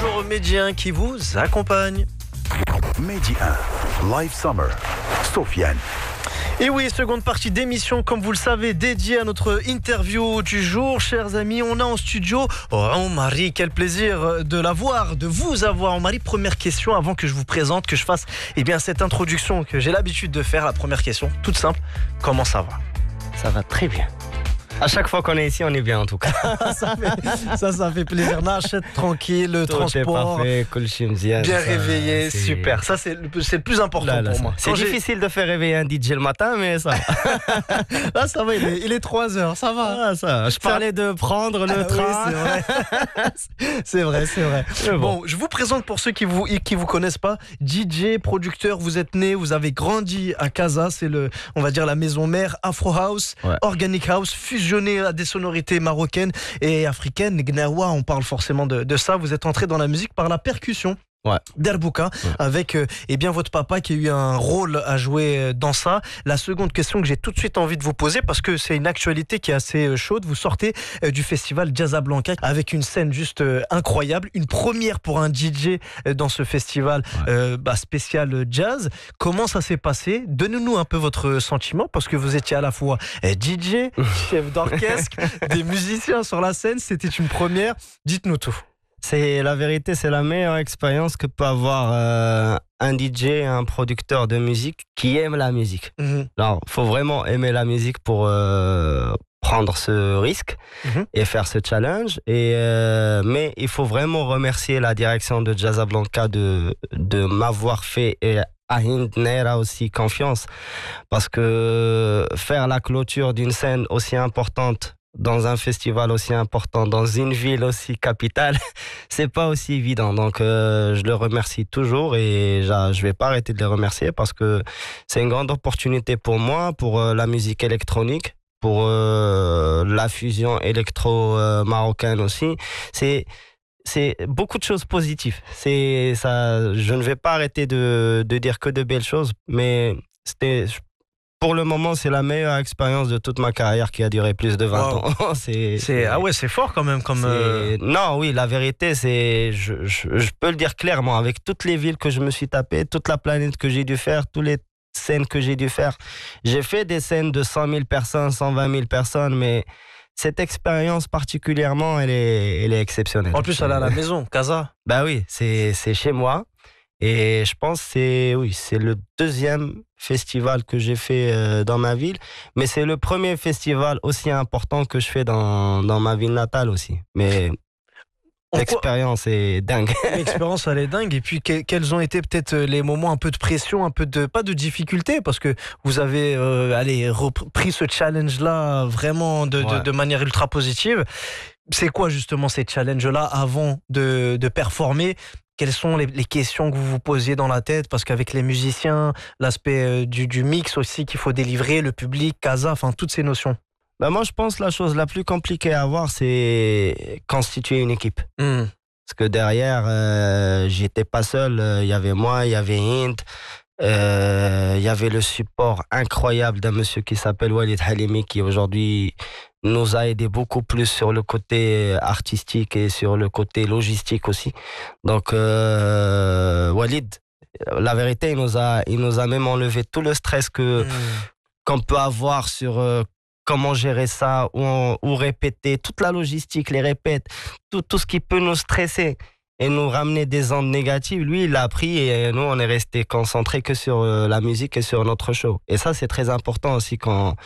toujours Mehdi 1 qui vous accompagne. Mehdi 1, Live Summer, Sofiane. Et oui, seconde partie d'émission, comme vous le savez, dédiée à notre interview du jour. Chers amis, on a en studio Omari. Quel plaisir de l'avoir, de vous avoir. Omari, première question avant que je vous présente, que je fasse cette introduction que j'ai l'habitude de faire. La première question, toute simple, comment ça va? Ça va très bien. À chaque fois qu'on est ici, on est bien en tout cas. ça fait plaisir. Nachet, tranquille, le Tout transport. est parfait, bien réveillé, super. Ça, c'est le plus important pour moi. C'est difficile de faire réveiller un DJ le matin, mais ça. Là, ça va, il est 3h, ça va. Ah, ça. Je parlais de prendre le train. Oui, c'est vrai. Bon, je vous présente pour ceux qui vous connaissent pas. DJ, producteur, vous êtes né, vous avez grandi à Casa, c'est on va dire la maison mère, Afro House, ouais. Organic House, fusionné à des sonorités marocaines et africaines. Gnawa, on parle forcément de ça. Vous êtes entré dans la musique par la percussion. Ouais. D'Erbouka, avec votre papa qui a eu un rôle à jouer dans ça. La seconde question que j'ai tout de suite envie de vous poser, parce que c'est une actualité qui est assez chaude, vous sortez du festival Jazzablanca avec une scène juste incroyable, une première pour un DJ dans ce festival spécial jazz. Comment ça s'est passé? Donnez-nous un peu votre sentiment, parce que vous étiez à la fois DJ, chef d'orchestre, des musiciens sur la scène, c'était une première. Dites-nous tout. C'est la vérité, c'est la meilleure expérience que peut avoir un DJ, un producteur de musique qui aime la musique. Alors, faut vraiment aimer la musique pour prendre ce risque et faire ce challenge. Mais il faut vraiment remercier la direction de Jazzablanca de m'avoir fait et à Hind Nera aussi confiance, parce que faire la clôture d'une scène aussi importante dans un festival aussi important, dans une ville aussi capitale, c'est pas aussi évident. Donc je le remercie toujours et je vais pas arrêter de le remercier, parce que c'est une grande opportunité pour moi, pour la musique électronique, pour la fusion électro-marocaine aussi. C'est beaucoup de choses positives. C'est ça. Je ne vais pas arrêter de dire que de belles choses, mais pour le moment, c'est la meilleure expérience de toute ma carrière qui a duré plus de 20 ans. C'est fort quand même. Non, oui, la vérité, je peux le dire clairement, avec toutes les villes que je me suis tapé, toute la planète que j'ai dû faire, toutes les scènes que j'ai dû faire. J'ai fait des scènes de 100 000 personnes, 120 000 personnes, mais cette expérience particulièrement, elle est exceptionnelle. En plus, elle est à la maison, Casa. Bah oui, c'est chez moi. Et je pense que c'est le deuxième festival que j'ai fait dans ma ville, mais c'est le premier festival aussi important que je fais dans ma ville natale aussi. Mais l'expérience est dingue. L'expérience, elle est dingue. Et puis, quels ont été peut-être les moments un peu de pression, pas de difficulté, parce que vous avez repris ce challenge-là vraiment de manière ultra positive. C'est quoi justement ces challenges-là avant de performer? Quelles sont les questions que vous vous posiez dans la tête? Parce qu'avec les musiciens, l'aspect du mix aussi qu'il faut délivrer, le public, Casa, enfin toutes ces notions. Bah moi, je pense que la chose la plus compliquée à avoir, c'est constituer une équipe. Parce que derrière, j'étais pas seul. Il y avait moi, il y avait Hind, il y avait le support incroyable d'un monsieur qui s'appelle Walid Halimi, qui aujourd'hui nous a aidé beaucoup plus sur le côté artistique et sur le côté logistique aussi. Donc Walid, la vérité, il nous a même enlevé tout le stress qu'on peut avoir sur comment gérer ça, ou répéter, toute la logistique, les répètes, tout ce qui peut nous stresser et nous ramener des ondes négatives. Lui, il l'a appris et nous, on est restés concentrés que sur la musique et sur notre show. Et ça, c'est très important aussi quand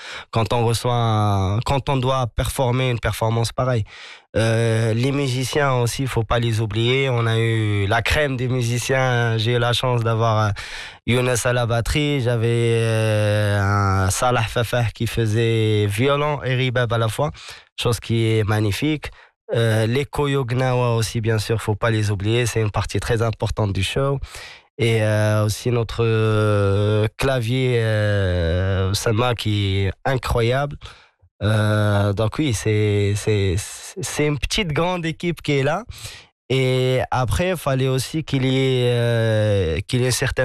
on doit performer une performance pareille. Les musiciens aussi, il faut pas les oublier. On a eu la crème des musiciens. J'ai eu la chance d'avoir Younes à la batterie. J'avais un Salah Fafah qui faisait violon et ribab à la fois, chose qui est magnifique. Les Koyo Gnawa aussi, bien sûr, faut pas les oublier, c'est une partie très importante du show. Et aussi notre clavier Sama qui est incroyable. Donc oui, c'est une petite grande équipe qui est là. Et après, il fallait aussi qu'il y ait certaines